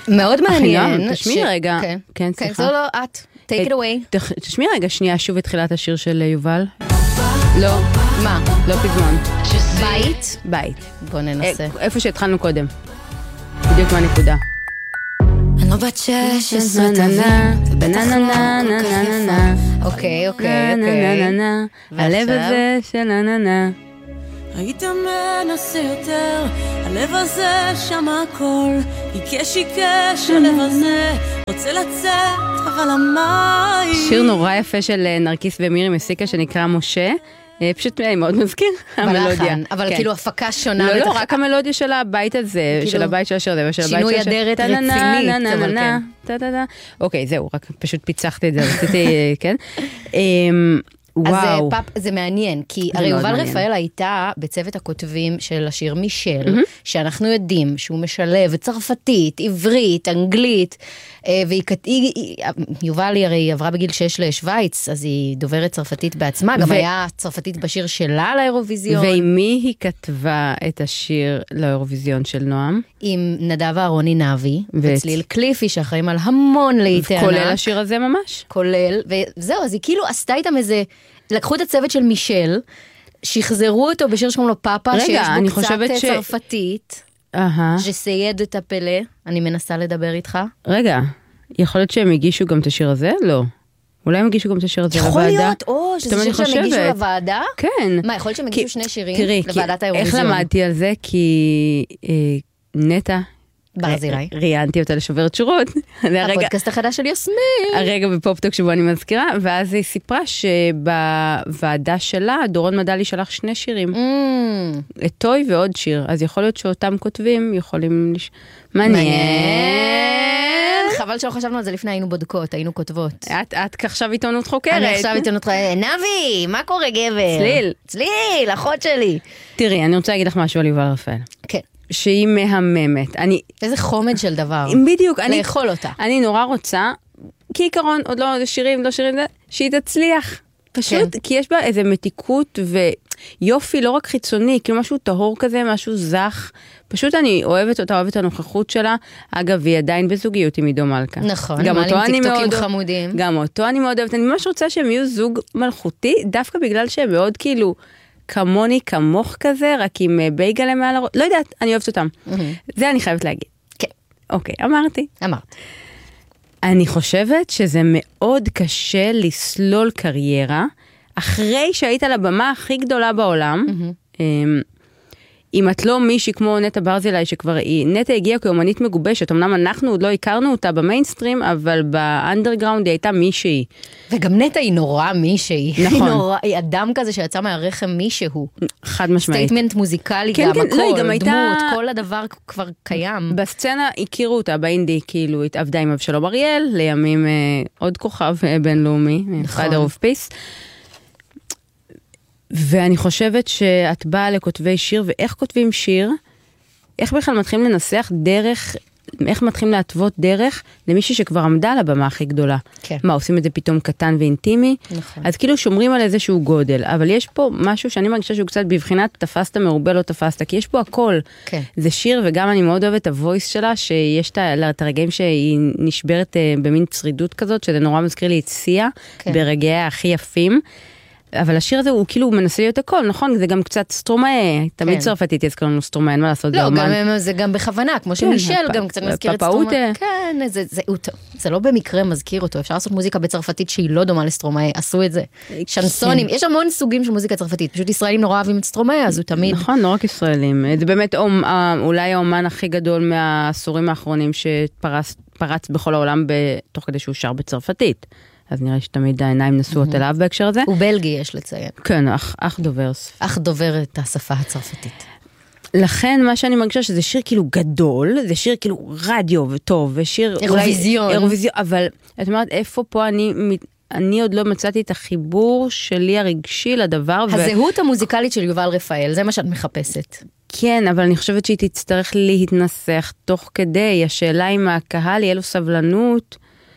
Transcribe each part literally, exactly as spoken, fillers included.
מאוד מעניין. תשמיעי רגע. כן, סליחה. לא, לא, את. take it away. תשמיעי רגע שנייה שוב את תחילת השיר של יובל. לא. מה? לא פזמון. בית? בית. בוא ננסה. איפה שהתחלנו קודם. בדיוק מהנקודה. אני לא בת שש עשרה תביא, בננה ננה ננה. אוקיי, אוקיי, אוקיי. הלב הזה של ננה. היית מנסה יותר, הלב הזה שם הכל, עיקש עיקש הלב הזה, רוצה לצאת אבל המים. שיר נורא יפה של נרקיס ומירי מסיקה שנקרא משה, פשוט מאוד מזכיר המלודיה. אבל כאילו הפקה שונה. לא, לא, רק המלודיה של הבית הזה, של הבית של השיר הזה, ושל הבית של השיר. שינוי אדרת רצינית, אבל כן. אוקיי, זהו, רק פשוט פיצחתי את זה, רציתי, כן. אז פאפ, זה מעניין, כי הרי יובל רפאל הייתה בצוות הכותבים של השיר מישל, שאנחנו יודעים שהוא משלב צרפתית, עברית, אנגלית, ויובל היא הרי עברה בגיל שש לשוויץ, אז היא דוברת צרפתית בעצמה, גם היה צרפתית בשיר שלה לאירוויזיון. ועם מי היא כתבה את השיר לאירוויזיון של נועם? עם נדב אהרוני נבי, וצליל קליפי, שאחראים על המון להתענק. כולל השיר הזה ממש? כולל, וזהו, אז היא כאילו עשתה איתם איזה, לקחו את הצוות של מישל, שחזרו אותו בשיר שקוראים לו פאפה, שיש בו קצת צרפתית. שסייד את הפלא, אני מנסה לדבר איתך. רגע, יכול להיות שהם הגישו גם את השיר הזה? לא. אולי הם הגישו גם את השיר הזה לוועדה? יכול להיות, או, שזה שיר שהם הגישו לוועדה? כן. מה, יכול להיות שהם הגישו שני שירים לוועדת האירוויזיון? איך למדתי על זה? כי נטע, ברזילי. ראיינתי אותה לשוברת שורות. הפודקאסט החדש של יסמין. הרגע בפופטוק שבו אני מזכירה, ואז היא סיפרה שבוועדה שלה, דורון מדלי שלח שני שירים. את טוי ועוד שיר. אז יכול להיות שאותם כותבים יכולים... מעניין. חבל שלא חשבנו על זה לפני, היינו בודקות, היינו כותבות. את עכשיו עיתונות חוקרת. אני עכשיו עיתונות חוקרת. נבי, מה קורה גבר? צליל. צליל, אחות שלי. תראי, אני רוצה להגיד לך משהו על יובל רפאל. כן. שהיא מהממת. אני... איזה חומד של דבר. בדיוק. לאכול אותה. אני נורא רוצה, כעיקרון, עוד לא שירים, לא שירים, שהיא תצליח. פשוט, כי יש בה איזה מתיקות ויופי, לא רק חיצוני, כאילו משהו טהור כזה, משהו זך. פשוט אני אוהבת אותה, אוהבת הנוכחות שלה. אגב, היא עדיין בזוגיות עם עידו מלכה. נכון, גם אותו אני מאוד חמודים. גם אותו אני מאוד אוהבת. אני ממש רוצה שהם יהיו זוג מלכותי, דווקא בגלל שהם מאוד כאילו... כמוני, כמוך כזה, רק עם בייגלה מעל הראש. לא יודעת, אני אוהבת אותם. זה אני חייבת להגיד. כן. אוקיי, אמרתי. אמרת. אני חושבת שזה מאוד קשה לסלול קריירה, אחרי שהיית על הבמה הכי גדולה בעולם, אם את לא מישהי כמו נטע ברזילי, שכבר היא, נטע הגיעה כאומנית מגובשת, אמנם אנחנו עוד לא הכרנו אותה במיינסטרים, אבל באנדרגראונד היא הייתה מישהי. וגם נטע היא נורא מישהי. נכון. היא, נורא, היא אדם כזה שיצא מהרחם מישהו. חד משמעית. סטייטמנט מוזיקלי כן, גם, כן, הכל, לא, גם דמות, הייתה... כל הדבר כבר קיים. בסצנה הכירו אותה באינדי, כאילו התעבדה עם אבשלום אריאל, לימים אה, עוד כוכב אה, בינלאומי, נכון. Father of Peace. ואני חושבת שאת באה לכותבי שיר, ואיך כותבים שיר, איך בכלל מתחילים לנסח דרך, איך מתחילים להתוות דרך למישהי שכבר עמדה על הבמה הכי גדולה. כן. מה, עושים את זה פתאום קטן ואינטימי? נכון. אז כאילו שומרים על איזשהו גודל, אבל יש פה משהו שאני מרגישה שהוא קצת בבחינת תפסת מרובה לא תפסת, כי יש פה הכל. כן. זה שיר, וגם אני מאוד אוהבת את הוויס שלה, שיש את הרגעים שהיא נשברת במין צרידות כזאת, שזה נורא מזכיר לי את סיה, כן. ברגעיה הכי יפים. אבל השיר הזה הוא כאילו מנסה להיות הכל, נכון? זה גם קצת סטרומאי, תמיד צרפתית יזכר לנו סטרומאי, אין מה לעשות. לא, זה גם בכוונה, כמו שמישל גם קצת מזכיר את סטרומאי. כן, זה לא במקרה מזכיר אותו, אפשר לעשות מוזיקה בצרפתית שהיא לא דומה לסטרומאי, עשו את זה. שנסונים, יש המון סוגים של מוזיקה צרפתית, פשוט ישראלים נורא אוהבים את סטרומאי, אז הוא תמיד... נכון, לא רק ישראלים. זה באמת אולי האומן הכי גדול מהעשורים האחרונים שפרץ בכל העולם תוך כדי שהוא שר בצרפתית. אז נראה שתמיד העיניים נשואות אליו בהקשר הזה. הוא בלגי, יש לציין. כן, אח, אח דובר. אח דובר את השפה הצרפתית. לכן מה שאני מרגישה שזה שיר כאילו גדול, זה שיר כאילו רדיו וטוב, ושיר... אירוויזיון. אירוויזיון, אבל את אומרת, איפה פה אני... אני עוד לא מצאתי את החיבור שלי הרגשי לדבר. הזהות ו... המוזיקלית של יובל רפאל, זה מה שאת מחפשת. כן, אבל אני חושבת שהיא תצטרך להתנסח תוך כדי. השאלה אם הקהל יהיה לו סבלנות,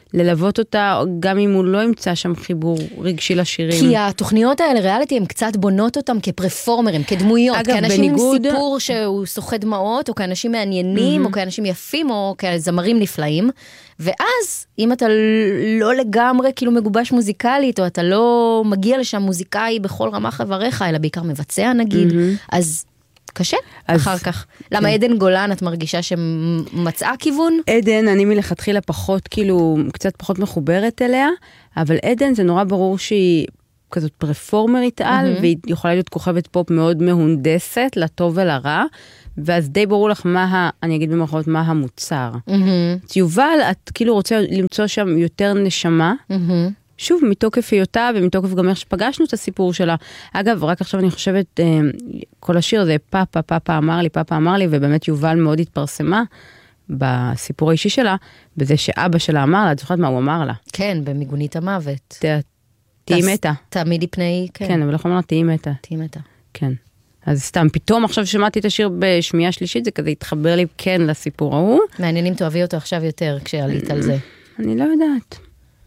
ללוות אותה, גם אם הוא לא ימצא שם חיבור רגשי לשירים. כי התוכניות האלה, ריאליטי, הם קצת בונות אותם כפרפורמרים, כדמויות, אגב, כאנשים בניגוד... עם סיפור שהוא סוחד דמעות, או כאנשים מעניינים, mm-hmm. או כאנשים יפים, או כזמרים נפלאים, ואז, אם אתה לא לגמרי כאילו מגובש מוזיקלית, או אתה לא מגיע לשם מוזיקאי בכל רמה חבריך, אלא בעיקר מבצע נגיד, mm-hmm. אז... קשה, אז, אחר כך. למה עדן גולן, את מרגישה שמצאה כיוון? עדן, אני מלכתחילה פחות, כאילו, קצת פחות מחוברת אליה, אבל עדן זה נורא ברור שהיא כזאת פרפורמרית על, mm-hmm. והיא יכולה להיות כוכבת פופ מאוד מהונדסת, לטוב ולרע, ואז די ברור לך מה, ה, אני אגיד במרכאות, מה המוצר. Mm-hmm. יובל, את כאילו רוצה למצוא שם יותר נשמה, mm-hmm. שוב, מתוקף היותה ומתוקף גם איך שפגשנו את הסיפור שלה. אגב, רק עכשיו אני חושבת, כל השיר זה פאפה, פאפה אמר לי, פאפה אמר לי, ובאמת יובל מאוד התפרסמה בסיפור האישי שלה, בזה שאבא שלה אמר לה, את זוכרת מה הוא אמר לה? כן, במיגונית המוות. תהי מתה. תעמידי פני, כן. כן, אבל איך אמרה, תהי מתה. תהי מתה. כן. אז סתם, פתאום עכשיו שמעתי את השיר בשמיעה שלישית, זה כזה התחבר לי כן לסיפור ההוא. מעניינים תאהבי אותו עכשיו יותר כשעלית על זה. אני לא יודעת.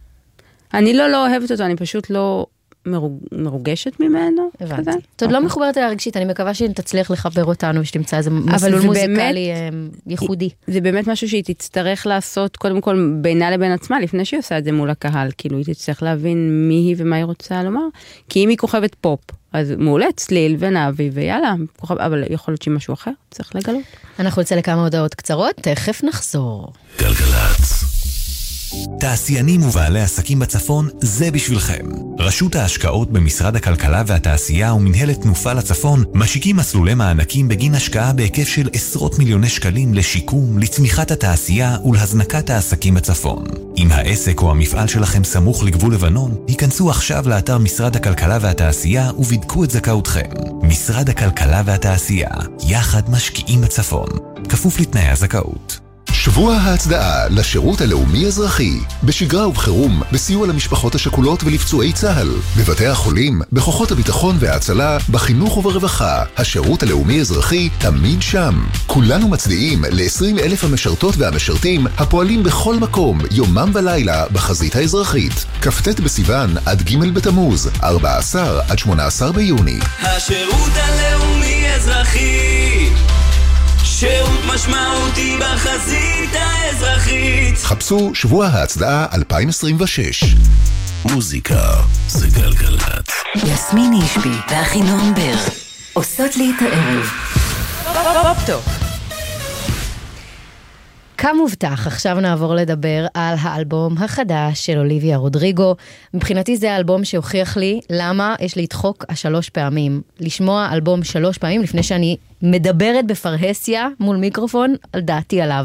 אני לא לא אוהבת אותו, אני פשוט לא מרוג, מרוגשת ממנו. הבנתי. אתה עוד לא מחוברת אליה רגשית, אני מקווה שהיא תצליח לחבר אותנו, ושתמצא איזה מסלול מוזיקלי ייחודי. זה באמת משהו שהיא תצטרך לעשות, קודם כל בינה לבין עצמה, לפני שהיא עושה את זה מול הקהל, כאילו היא תצטרך להבין מי היא ומה היא רוצה לומר, כי אם היא כוכבת פופ, אז מעולה, צליל ונאבי, ויאללה, אבל יכול להיות שהיא משהו אחר, צריך לגלות. אנחנו נצא לכמה הודעות קצרות, תכף נחזור. גלגלצ. תעשיינים ובעלי עסקים בצפון, זה בשבילכם. רשות ההשקעות במשרד הכלכלה והתעשייה ומנהלת תנופה לצפון משיקים מסלולי מענקים בגין השקעה בהיקף של עשרות מיליוני שקלים לשיקום, לצמיחת התעשייה ולהזנקת העסקים בצפון. אם העסק או המפעל שלכם סמוך לגבול לבנון, היכנסו עכשיו לאתר משרד הכלכלה והתעשייה ובדקו את זכאותכם. משרד הכלכלה והתעשייה, יחד משקיעים בצפון. כפוף לתנאי הזכאות. שבוע ההצדעה לשירות הלאומי אזרחי, בשגרה ובחירום, בסיוע למשפחות השכולות ולפצועי צה"ל, בבתי החולים, בכוחות הביטחון וההצלה, בחינוך וברווחה. השירות הלאומי אזרחי תמיד שם. כולנו מצדיעים ל-עשרים אלף המשרתות והמשרתים הפועלים בכל מקום, יומם ולילה, בחזית האזרחית. כ"ט בסיוון עד ג' בתמוז, ארבעה עשר עד שמונה עשר ביוני. השירות הלאומי אזרחי, שירות משמעותי בחזית האזרחית. חפשו שבוע ההצדעה אלפיים עשרים ושש. מוזיקה זה גלגלת. יסמין אישבי ואחינון בר עושות לי את הערב. פופ-טופ. כמובטח, עכשיו נעבור לדבר על האלבום החדש של אוליביה רודריגו. מבחינתי זה האלבום שהוכיח לי למה יש לדחוק השלוש פעמים. לשמוע אלבום שלוש פעמים לפני שאני מדברת בפרהסיה מול מיקרופון על דעתי עליו.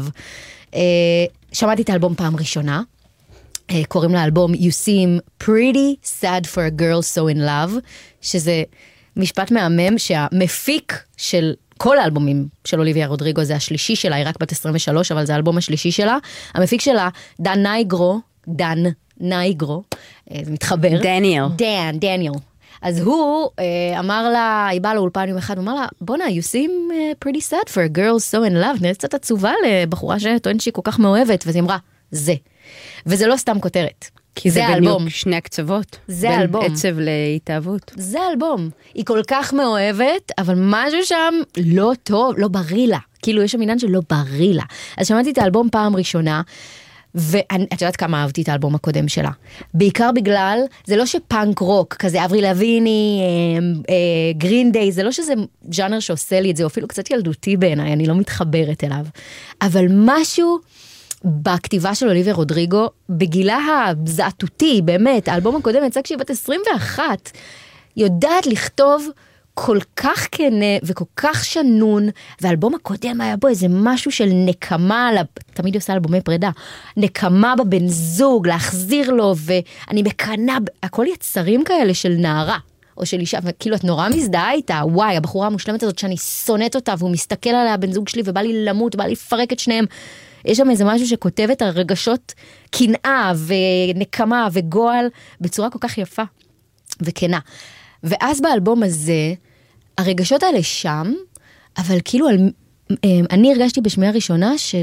שמעתי את האלבום פעם ראשונה. קוראים לאלבום You Seem Pretty Sad for a Girl So in Love, שזה משפט מהמם שהמפיק של כל האלבומים של אוליביה רודריגו, זה השלישי שלה, היא רק בת עשרים ושלוש, אבל זה האלבום השלישי שלה. המפיק שלה, דן נייגרו, דן נייגרו, זה מתחבר. דניאל. דן, דניאל. אז הוא אמר לה, היא באה לאולפן יום אחד, הוא אמר לה, בונה, you seem pretty sad for a girl so in love, נראית קצת עצובה לבחורה שטוענת שהיא כל כך מאוהבת, וזה אמרה, זה. וזה לא סתם כותרת. כי זה, זה בדיוק שני הקצוות. זה האלבום. בין עצב להתאהבות. זה האלבום. היא כל כך מאוהבת, אבל משהו שם לא טוב, לא בריא לה. כאילו יש שם עניין שלא בריא לה. אז שמעתי את האלבום פעם ראשונה, ואת יודעת כמה אהבתי את האלבום הקודם שלה. בעיקר בגלל, זה לא שפאנק רוק, כזה אברי לויני, גרין דיי, זה לא שזה ז'אנר שעושה לי את זה, או אפילו קצת ילדותי בעיניי, אני לא מתחברת אליו. אבל משהו בכתיבה של אוליביה רודריגו, בגילה הזעתותי, באמת, האלבום הקודם יצא כשהיא בת עשרים ואחת, יודעת לכתוב כל כך כנה וכל כך שנון, והאלבום הקודם היה בו איזה משהו של נקמה, תמיד עושה אלבומי פרידה, נקמה בבן זוג, להחזיר לו, ואני מקנה, הכל יצרים כאלה של נערה, או של אישה, וכאילו את נורא מזדהה איתה, וואי, הבחורה המושלמת הזאת שאני שונאת אותה, והוא מסתכל עליה, בן זוג שלי, ובא לי למות, בא לי לפרק את שניהם. יש שם איזה משהו שכותב את הרגשות קנאה ונקמה וגועל בצורה כל כך יפה וכנה. ואז באלבום הזה, הרגשות האלה שם, אבל כאילו, אני הרגשתי בשמיעה הראשונה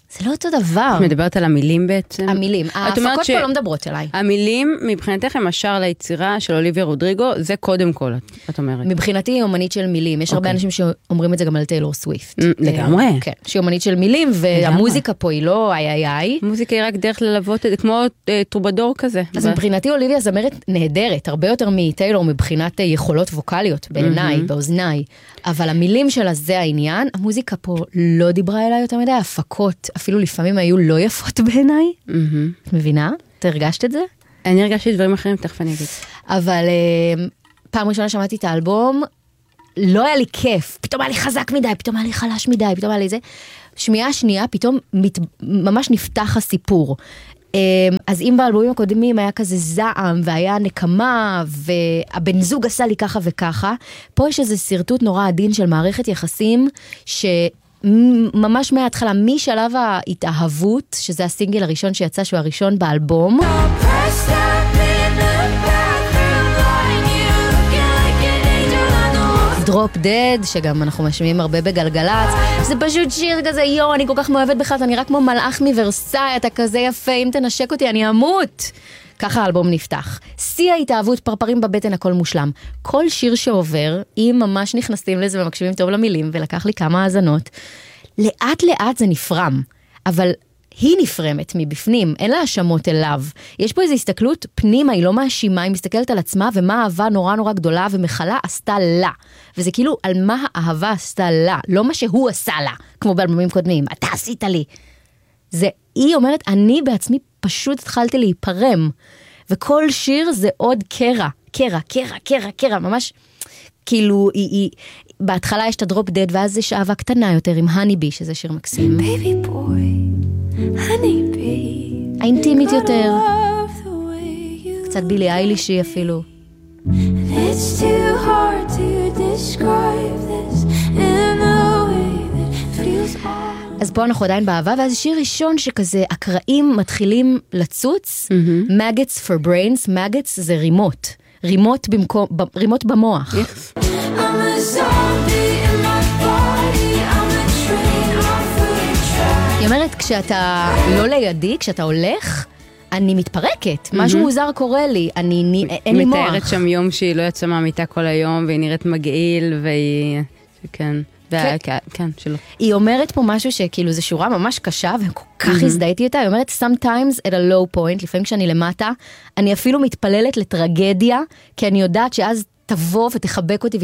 זה לא אותו דבר. את מדברת על המילים בעצם? המילים. ההפקות פה לא מדברות אליי. המילים, מבחינתך, הם השאר ליצירה של אוליביה רודריגו, זה קודם כל, את אומרת. מבחינתי היא אומנית של מילים. יש הרבה אנשים שאומרים את זה גם על טיילור סוויפט. לגמרי. כן, שהיא אומנית של מילים, והמוזיקה פה היא לא איי איי איי. מוזיקה היא רק דרך ללוות את זה, כמו טרובדור כזה. אז מבחינתי אוליביה זמרת נהדרת, הרבה יותר מטיילור מבחינת יכולות ווקליות, בעיניי, באוזניי. אבל המילים שלה זה העניין. המוזיקה פה לא דיברה אליי יותר מדי, הפקות אפילו לפעמים היו לא יפות בעיניי. את מבינה? אתה הרגשת את זה? אני הרגשתי דברים אחרים, תכף אני אגיד. אבל פעם ראשונה שמעתי את האלבום, לא היה לי כיף, פתאום היה לי חזק מדי, פתאום היה לי חלש מדי, פתאום היה לי זה. שמיעה שנייה, פתאום ממש נפתח הסיפור. אז אם באלבומים הקודמים היה כזה זעם, והיה נקמה, והבן זוג עשה לי ככה וככה, פה יש איזה סרטוט נורא עדין של מערכת יחסים, ש... ממש מההתחלה, משלב ההתאהבות, שזה הסינגל הראשון שיצא, שהוא הראשון באלבום. דרופ דד, שגם אנחנו משמיעים הרבה בגלגלץ. זה פשוט שיר כזה, יו, אני כל כך מאוהבת בך, אתה נראה כמו מלאך מוורסאי, אתה כזה יפה, אם תנשק אותי, אני אמות. ככה האלבום נפתח. שיא ההתאהבות, פרפרים בבטן, הכל מושלם. כל שיר שעובר, אם ממש נכנסים לזה ומקשיבים טוב למילים, ולקח לי כמה האזנות, לאט לאט זה נפרם. אבל היא נפרמת מבפנים, אין לה האשמות אליו. יש פה איזו הסתכלות פנימה, היא לא מאשימה, היא מסתכלת על עצמה, ומה האהבה נורא נורא גדולה ומחלה עשתה לה. וזה כאילו על מה האהבה עשתה לה, לא מה שהוא עשה לה, כמו באלבומים קודמים, אתה עשית לי. זה, היא אומרת, אני בעצמי פשוט התחלתי להיפרם, וכל שיר זה עוד קרע, קרע, קרע, קרע, קרע, ממש, כאילו, היא, היא, בהתחלה יש את הדרופ דד, ואז יש אהבה קטנה יותר עם הני בי, שזה שיר מקסים. Baby boy, honey bee. האינטימית יותר. קצת בילי איילישי אפילו. It's too hard to describe this in a way that feels all. אז פה אנחנו עדיין באהבה, ואז שיר ראשון שכזה, הקראים מתחילים לצוץ, mm-hmm. maggots for brains, maggots זה רימות, רימות, במקום, ב, רימות במוח. Yes. I'm a zombie in my body, I'm a train off a track. היא אומרת, כשאתה לא לידי, כשאתה הולך, אני מתפרקת, mm-hmm. משהו מוזר קורה לי, אני, אין לי מוח. מתארת שם יום שהיא לא יצאה מהמיטה כל היום, והיא נראית מגעיל, והיא, כן. כן. כן, שלא. היא אומרת פה משהו שכאילו זו שורה ממש קשה, וכל כך הזדהיתי אותה, היא אומרת, sometimes at a low point, לפעמים כשאני למטה, אני אפילו מתפללת לטרגדיה, כי אני יודעת שאז תבוא ותחבק אותי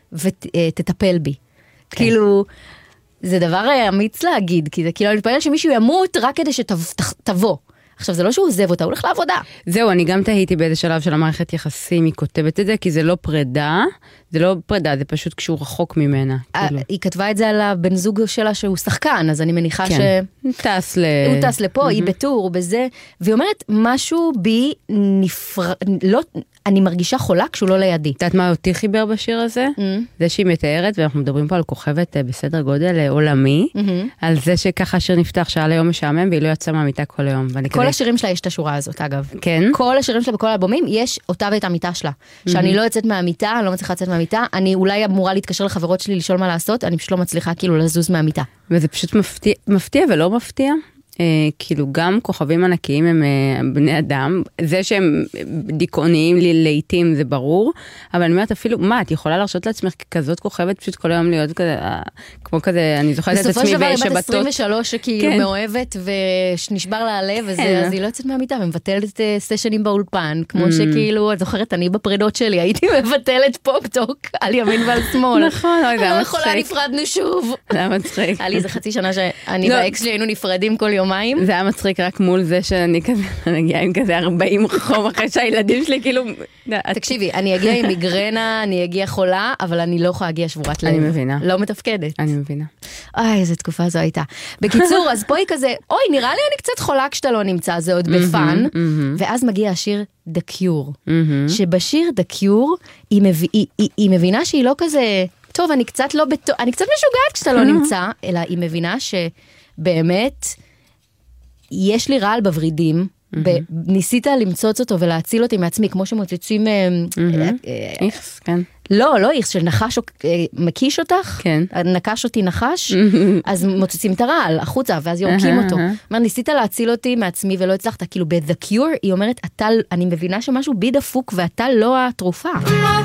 ותטפל בי. כאילו, זה דבר אמיץ להגיד, כי זה כאילו, אני מתפלל שמישהו ימות רק כדי שתבוא. עכשיו, זה לא שהוא עוזב אותה, הוא הולך לעבודה. זהו, אני גם תהיתי באיזה שלב של המערכת יחסים, היא כותבת את זה, כי זה לא פרידה, זה לא פרידה, זה פשוט כשהוא רחוק ממנה. היא כתבה את זה על הבן זוג שלה שהוא שחקן, אז אני מניחה ש... הוא טס ל... הוא טס לפה, היא בטור, הוא בזה, והיא אומרת, משהו בי נפרד, לא... אני מרגישה חולה כשהוא לא לידי. את יודעת מה אותי חיבר בשיר הזה? זה שהיא מתארת, ואנחנו מדברים פה על כוכבת בסדר גודל עולמי, על זה שככה השיר נפתח, שהיה ליום משעמם, והיא לא יצאה מהמיטה כל היום. כל השירים שלה יש את השורה הזאת, אגב. כן? כל השירים שלה בכל האלבומים, יש אותה ואת המיטה שלה. שאני לא יוצאת מהמיטה, אני לא מצליחה לצאת מהמיטה, אני אולי אמורה להתקשר לחברות שלי לשאול מה לעשות, אני פשוט לא מצליחה כאילו לזוז מהמיטה. וזה פשוט מפתיע, מפתיע ולא מפתיע. כאילו גם כוכבים ענקיים הם בני אדם, זה שהם דיכאוניים לי לעתים זה ברור, אבל אני אומרת אפילו, מה, את יכולה להרשות לעצמך כזאת כוכבת פשוט כל היום להיות כזה, כמו כזה, אני זוכרת את עצמי בשבתות. בסופו של דבר, בת עשרים ושלוש שכאילו מאוהבת ונשבר לה הלב, אז היא לא יוצאת מהמיטה ומבטלת סשנים באולפן, כמו שכאילו, את זוכרת, אני בפרידות שלי, הייתי מבטלת פופ-טוק על ימין ועל שמאל. נכון, זה היה מצחיק. לא יכולה, נפרדנו שוב. זה היה מצחיק. היה לי איזה חצי שנה שאני והאקס שלי היינו נפרדים כל יום. זה היה מצחיק רק מול זה שאני כזה, אני אגיע עם כזה ארבעים חום אחרי שהילדים שלי כאילו... תקשיבי, אני אגיע עם מיגרנה, אני אגיע חולה, אבל אני לא יכולה להגיע שבורת לב. אני מבינה. לא מתפקדת. אני מבינה. אוי, איזו תקופה זו הייתה. בקיצור, אז פה היא כזה, אוי, נראה לי אני קצת חולה כשאתה לא נמצא, זה עוד בפן. ואז מגיע השיר The Cure. שבשיר The Cure, היא מבינה שהיא לא כזה, טוב, אני קצת לא בטוח, אני קצת משוגעת כשאתה לא נמצא, אלא היא מבינה שבאמת יש לי רעל בברידים, ניסית למצוץ אותו ולהציל אותי מעצמי, כמו שמוצצים, לא, לא איכס, של נחש מקיש אותך, כן. נקש אותי נחש, אז מוצצים את הרעל החוצה, ואז יורקים אותו. אומר, ניסית להציל אותי מעצמי ולא הצלחת, כאילו ב-The Cure, היא אומרת, אני מבינה שמשהו בי דפוק, ואתה לא התרופה.